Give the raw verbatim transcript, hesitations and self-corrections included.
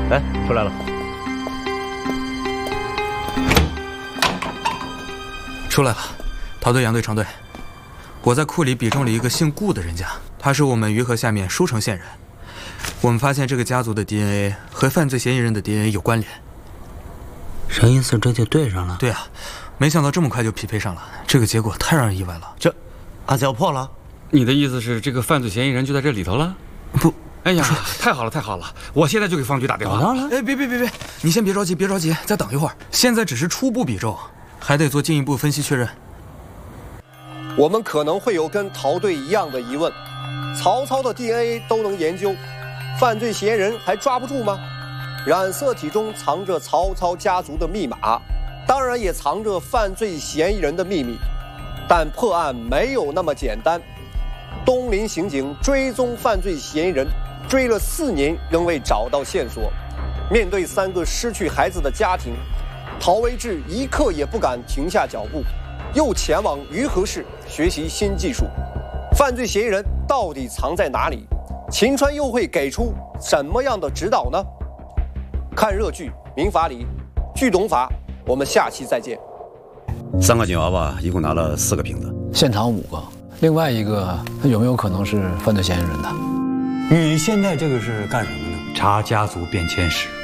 哎，出来了。 出来了，陶队、杨队、程队，我在库里比中了一个姓顾的人家，他是我们于河下面舒城县人。我们发现这个家族的 D N A 和犯罪嫌疑人的 D N A 有关联。 啥意思？这就对上了？ 对啊，没想到这么快就匹配上了，这个结果太让人意外了。 这，案子要破了？ 你的意思是这个犯罪嫌疑人就在这里头了？ 不， 哎呀，太好了，太好了！我现在就给方局打电话。 哎，别别别别，你先别着急，别着急，再等一会儿。现在只是初步比中，还得做进一步分析确认。 我们可能会有跟陶队一样的疑问：曹操的 D N A 都能研究，犯罪嫌疑人还抓不住吗？染色体中藏着曹操家族的密码，当然也藏着犯罪嫌疑人的秘密。但破案没有那么简单。东林刑警追踪犯罪嫌疑人，追了四年仍未找到线索。面对三个失去孩子的家庭，陶维志一刻也不敢停下脚步，又前往于河市学习新技术。犯罪嫌疑人到底藏在哪里？秦川又会给出什么样的指导呢？看热剧《民法里》，剧懂法，我们下期再见。 三个金娃娃一共拿了四个瓶子， 现场五个，另外一个有没有可能是犯罪嫌疑人的？ 你现在这个是干什么呢？ 查家族变迁史。